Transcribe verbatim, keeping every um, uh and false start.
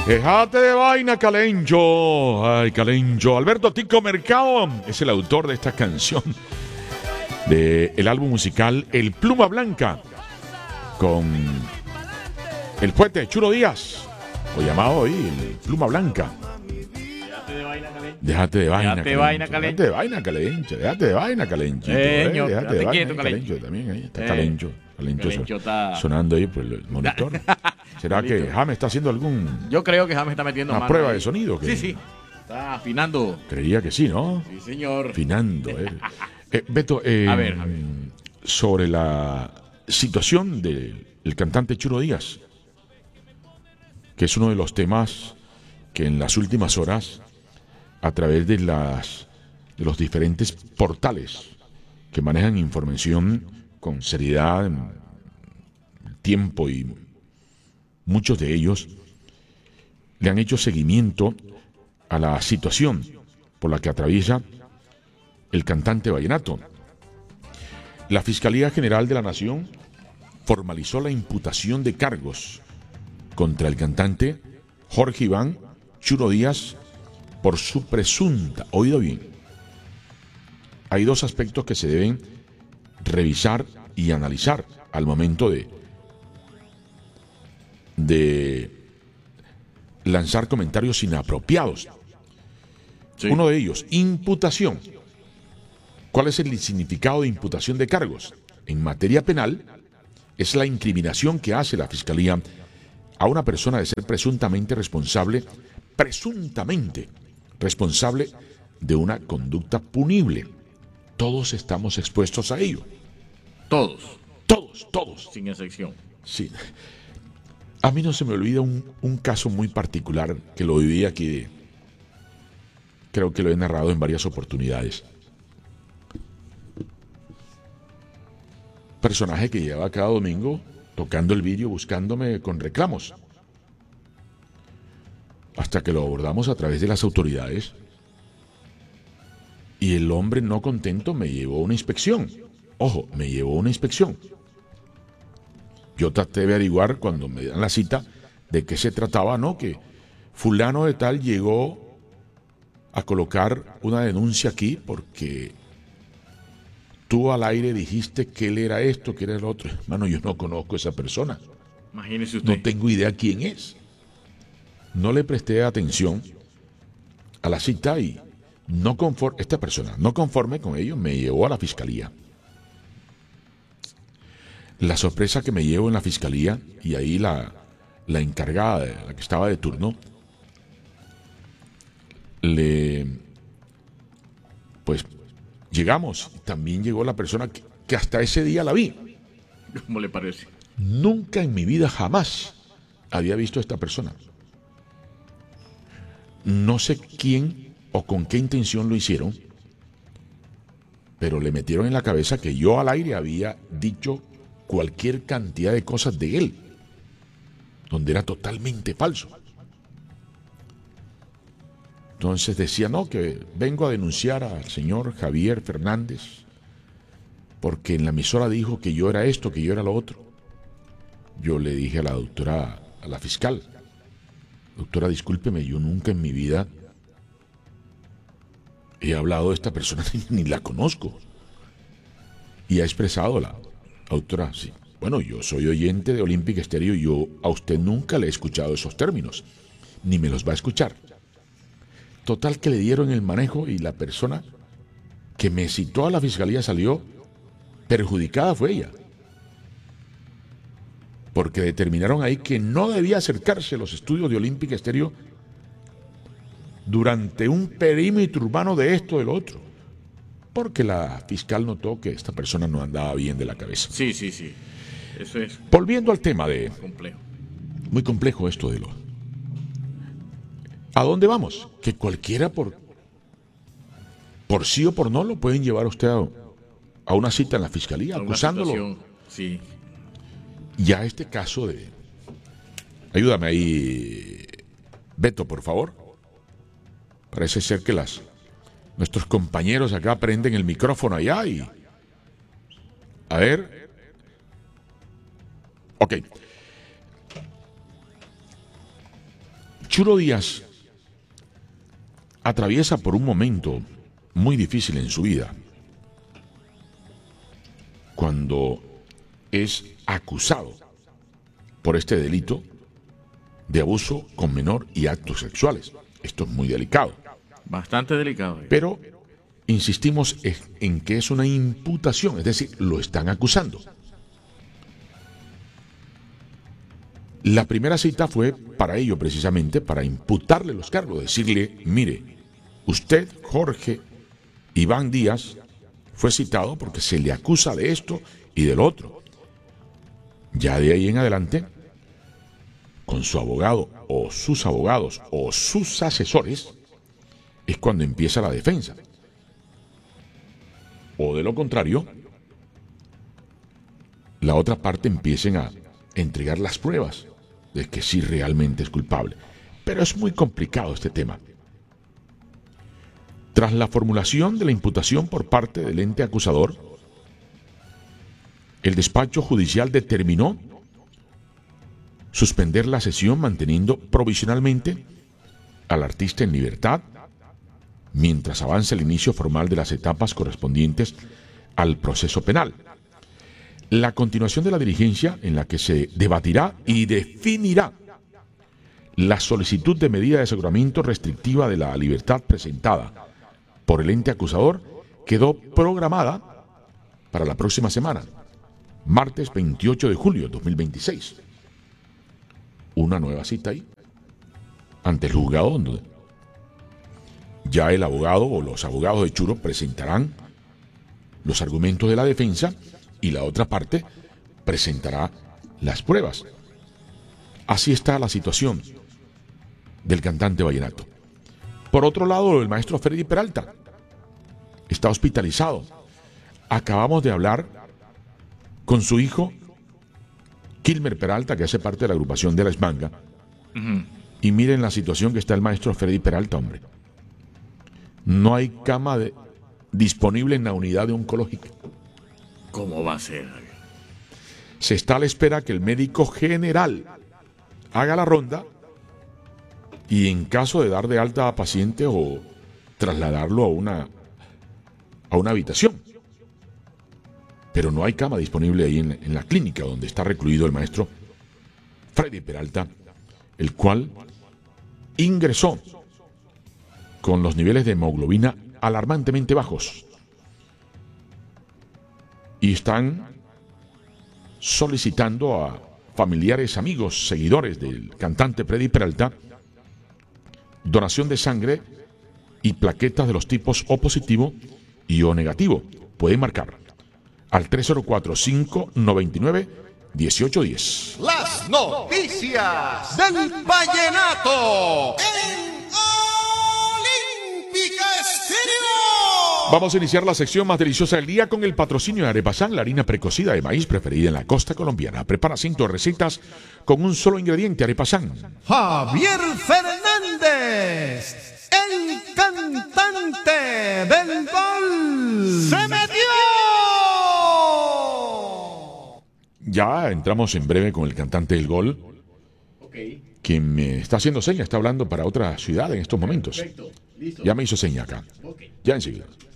Dejate de vaina, Calencho. Ay, Calencho. Alberto Tico Mercado es el autor de esta canción del álbum musical El Pluma Blanca, con el poeta Chulo Díaz, o llamado hoy el Pluma Blanca. Déjate de vaina, Calencho. Déjate de vaina, Déjate de vaina, Calencho. Déjate de vaina, Calencho. Déjate de vaina, Calencho. Eh, Eh, ño, déjate de quédate vaina, quieto, eh, Calencho. Calencho. También ahí está Eh, Calencho. Calencho, Calencho está- sonando ahí por el monitor. ¿Será que Listo. James está haciendo algún Yo creo que James está metiendo una mano prueba ahí. de sonido? Sí, que sí. Está afinando. Creía que sí, ¿no? Sí, señor. Afinando. Eh. Eh, Beto, eh, A ver, a ver. sobre la situación del el cantante Chulo Díaz, que es uno de los temas que en las últimas horas, a través de las de los diferentes portales que manejan información con seriedad, en tiempo, y muchos de ellos le han hecho seguimiento a la situación por la que atraviesa el cantante vallenato. La Fiscalía General de la Nación formalizó la imputación de cargos contra el cantante Jorge Iván Chulo Díaz por su presunta, oído bien, hay dos aspectos que se deben revisar y analizar al momento de, de lanzar comentarios inapropiados. Sí. Uno de ellos, imputación. ¿Cuál es el significado de imputación de cargos? En materia penal, es la incriminación que hace la Fiscalía a una persona de ser presuntamente responsable, presuntamente responsable de una conducta punible. Todos estamos expuestos a ello. Todos, Todos, todos. sin excepción. Sí. A mí no se me olvida un, un caso muy particular que lo viví aquí. De, creo que lo he narrado en varias oportunidades. Personaje que lleva cada domingo tocando el vidrio buscándome con reclamos. Hasta que lo abordamos a través de las autoridades. Y el hombre, no contento, me llevó a una inspección. Ojo, me llevó a una inspección. Yo traté de averiguar cuando me dan la cita de qué se trataba, ¿no? Que fulano de tal llegó a colocar una denuncia aquí porque tú al aire dijiste que él era esto, que era el otro. Hermano, yo no conozco a esa persona. Imagínese usted. No tengo idea quién es. No le presté atención a la cita y no conforme, esta persona, no conforme con ello, me llevó a la fiscalía. La sorpresa que me llevo en la fiscalía, y ahí la, la encargada, de, la que estaba de turno, le... Pues llegamos, también llegó la persona que, que hasta ese día la vi. ¿Cómo le parece? Nunca en mi vida, jamás, había visto a esta persona. No sé quién o con qué intención lo hicieron, pero le metieron en la cabeza que yo al aire había dicho cualquier cantidad de cosas de él, donde era totalmente falso. Entonces decía, no, que vengo a denunciar al señor Javier Fernández porque en la emisora dijo que yo era esto, que yo era lo otro. Yo le dije a la doctora, a la fiscal, doctora, discúlpeme, yo nunca en mi vida he hablado de esta persona, ni la conozco. Y ha expresado la doctora, sí, bueno, yo soy oyente de Olympic Stereo y yo a usted nunca le he escuchado esos términos, ni me los va a escuchar. Total que le dieron el manejo y la persona que me citó a la fiscalía salió perjudicada, fue ella. Porque determinaron ahí que no debía acercarse a los estudios de Olympic Stereo durante un perímetro urbano de esto o del otro. Porque la fiscal notó que esta persona no andaba bien de la cabeza. Sí, sí, sí. Eso es Volviendo al tema de... complejo. Muy complejo esto de lo... ¿A dónde vamos? Que cualquiera por... Por sí o por no lo pueden llevar a usted a, a una cita en la fiscalía, Una acusándolo. situación, sí. Ya este caso de... Ayúdame ahí, Beto, por favor. Parece ser que las nuestros compañeros acá prenden el micrófono allá y... A ver. Ok. Churo Díaz atraviesa por un momento muy difícil en su vida cuando es acusado por este delito de abuso con menor y actos sexuales. Esto es muy delicado. Bastante delicado. Pero insistimos en que es una imputación, es decir, lo están acusando. La primera cita fue para ello precisamente, para imputarle los cargos, decirle, mire, usted, Jorge Iván Díaz, fue citado porque se le acusa de esto y del otro. Ya de ahí en adelante, con su abogado o sus abogados o sus asesores, es cuando empieza la defensa. O de lo contrario, la otra parte empiecen a entregar las pruebas de que sí realmente es culpable. Pero es muy complicado este tema. Tras la formulación de la imputación por parte del ente acusador, el despacho judicial determinó suspender la sesión manteniendo provisionalmente al artista en libertad mientras avanza el inicio formal de las etapas correspondientes al proceso penal. La continuación de la diligencia en la que se debatirá y definirá la solicitud de medida de aseguramiento restrictiva de la libertad presentada por el ente acusador quedó programada para la próxima semana, martes veintiocho de julio de dos mil veintiséis. Una nueva cita ahí, ante el juzgado, donde ya el abogado o los abogados de Churo presentarán los argumentos de la defensa y la otra parte presentará las pruebas. Así está la situación del cantante vallenato. Por otro lado, el maestro Freddy Peralta está hospitalizado. Acabamos de hablar con su hijo Kilmer Peralta, que hace parte de la agrupación de La Esmanga. Uh-huh. Y miren la situación que está el maestro Freddy Peralta, hombre. No hay cama de, disponible en la unidad de oncológica. ¿Cómo va a ser? Se está a la espera que el médico general haga la ronda y en caso de dar de alta a paciente o trasladarlo a una, a una habitación. Pero no hay cama disponible ahí en, en la clínica donde está recluido el maestro Freddy Peralta, el cual ingresó con los niveles de hemoglobina alarmantemente bajos. Y están solicitando a familiares, amigos, seguidores del cantante Freddy Peralta donación de sangre y plaquetas de los tipos O positivo y O negativo. Pueden marcar al tres cero cuatro, cinco nueve nueve, uno ocho uno cero. Las noticias del vallenato en Olímpica Estéreo. Vamos a iniciar la sección más deliciosa del día con el patrocinio de Arepasán, la harina precocida de maíz preferida en la costa colombiana. Prepara cinco recetas con un solo ingrediente, Arepasán. Javier Fernández, el cantante del gol, se metió. Ya entramos en breve con el cantante del gol, okay, quien me está haciendo señas, está hablando para otra ciudad en estos momentos. Perfecto. Listo. Ya me hizo seña acá. Okay. Ya enseguida.